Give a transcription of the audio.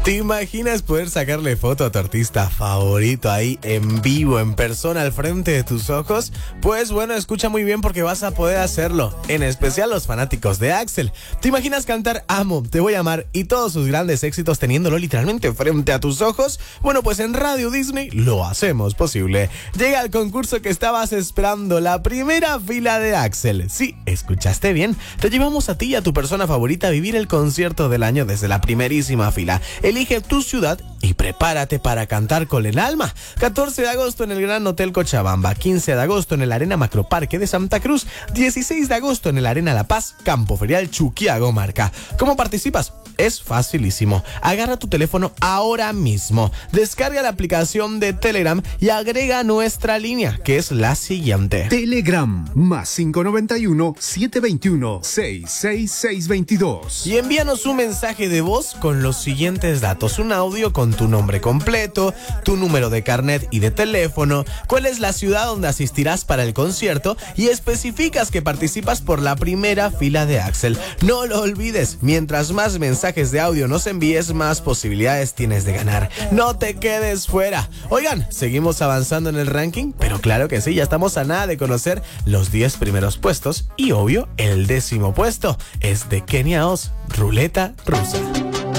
¿Te imaginas poder sacarle foto a tu artista favorito ahí en vivo, en persona, al frente de tus ojos? Pues bueno, escucha muy bien porque vas a poder hacerlo, en especial los fanáticos de Axel. ¿Te imaginas cantar Amo, Te Voy a Amar y todos sus grandes éxitos teniéndolo literalmente frente a tus ojos? Bueno, pues en Radio Disney lo hacemos posible. Llega el concurso que estabas esperando, la primera fila de Axel. Sí, escuchaste bien. Te llevamos a ti y a tu persona favorita a vivir el concierto del año desde la primerísima fila. Elige tu ciudad y prepárate para cantar con el alma. 14 de agosto en el Gran Hotel Cochabamba, 15 de agosto en el Arena Macroparque de Santa Cruz, 16 de agosto en el Arena La Paz, Campo Ferial Chuquiago Marca. ¿Cómo participas? Es facilísimo. Agarra tu teléfono ahora mismo, descarga la aplicación de Telegram y agrega nuestra línea, que es la siguiente. Telegram, más 591-721-66622. Y envíanos un mensaje de voz con los siguientes datos. Un audio con tu nombre completo, tu número de carnet y de teléfono, cuál es la ciudad donde asistirás para el concierto y especificas que participas por la primera fila de Axel. No lo olvides, mientras más mensajes de audio nos envíes, más posibilidades tienes de ganar. No te quedes fuera. Oigan, seguimos avanzando en el ranking, pero claro que sí, ya estamos a nada de conocer los 10 primeros puestos y obvio, el 10º puesto es de Kenia Oz, Ruleta Rusa.